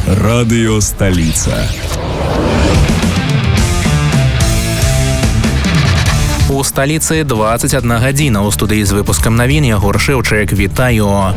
Радио «Столица». У сталіцы 21 гадзіна. У студыі з выпускам навін Ягор Шэўчык. Вітаю.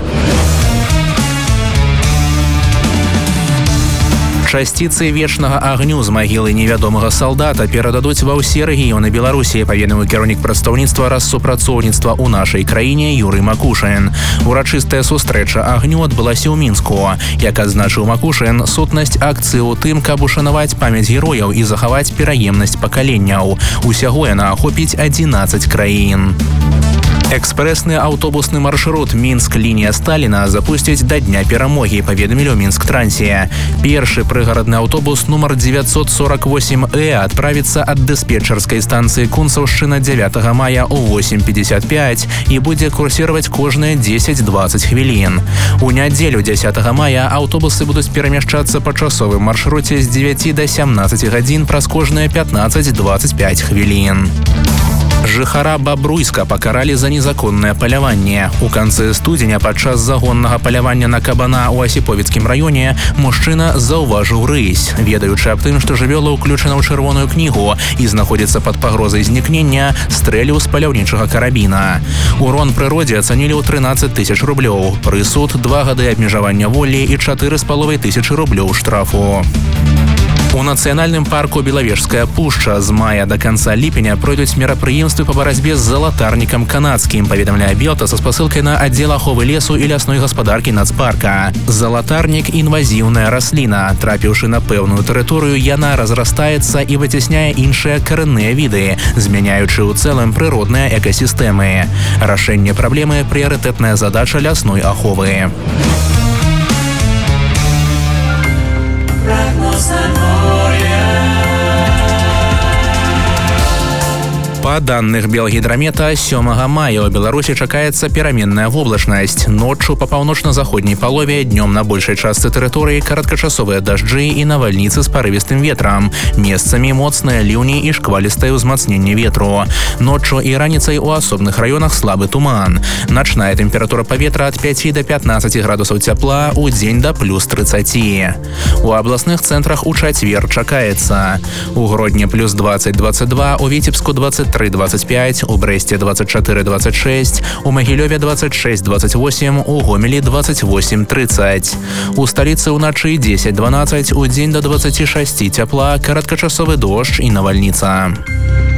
Часціцы вечнага агню з магілы невядомага салдата перададуць ва ўсе рэгіёны Беларусі, паведаміў кіраўнік прадстаўніцтва рассупрацоўніцтва ў нашай краіне Юрый Макушын. Урачыстая сустрэча агню адбылася ў Мінску. Як адзначыў Макушын, сутнасць акцыі ў тым, каб ушанаваць памяць герояў і захаваць пераемнасць пакаленняў. Усяго яна ахопіць 11 краін. Экспрэсны аўтобусны маршрут Мінск-лінія Сталіна запусцяць да Дня перамогі, паведамілі ў Мінск-трансе. Першы прыгарадны аўтобус нумар 948Э адправіцца ад дыспетчарскай станцыі Кунцаўшчына 9 мая ў 8:55 і будзе курсіраваць кожныя 10-20 хвілін. У нядзелю 10 мая аўтобусы будуць перамяшчацца па часовым маршруце з 9 да 17 гадзін праз кожныя 15-25 хвілін. Жыхара Бабруйска пакаралі за незаконнае паляванне. У канцы студзеня падчас загоннага палявання на кабана ў Асіповіцкім раёне мужчына заўважыў рысь. Ведаючы аб тым, што жывёла ўключана ў чырвоную кнігу і знаходзіцца пад пагрозай знікнення, стрэліў з паляўнічага карабіна. Урон прыродзе ацанілі ў 13 000 рублёў. Прысуд 2 гады абмежавання волі і 4,5 тысячы рублёў штрафу. У нацыянальным парку Белавежская пушча з мая да канца ліпеня пройдуць мерапрыемствы па барацьбе з залатарнікам канадскім, паведамляе Белта са спасылкай на аддзел аховы лесу і лясной гаспадаркі нацпарка. Залатарнік – інвазіўная расліна. Трапіўшы на пэўную тэрыторыю, яна разрастаецца і выцясняе іншыя карэнныя віды, змяняючы ў цэлым прыродныя экасістэмы. Рашэнне праблемы – прыярытэтная задача лясной аховы. Па данных Белгідрамета, 7 мая ў Беларусі чакаецца пераменная воблачнасць. Ноччу па паўночна-заходняй палове, днём на большай частцы тэрыторыі кароткачасовыя дажджы і навальніцы з парывістым ветрам. Месцамі моцныя ліўні і шквалістае ўзмацненне ветру. Ноччу і раніцай у асобных раёнах слабы туман. Начная тэмпература паветра ад 5 да 15 градусаў цяпла, у дзень да плюс 30. У абласных цэнтрах у чацвер чакаецца. У Гродні плюс 20-22, у Віцебску 23-25, у Брэсце 24-26, у Магілёве 26-28, у Гомелі 28-30. У сталіцы ўначы 10-12, у дзень да 26 цяпла, кароткачасовы дождж і навальніца.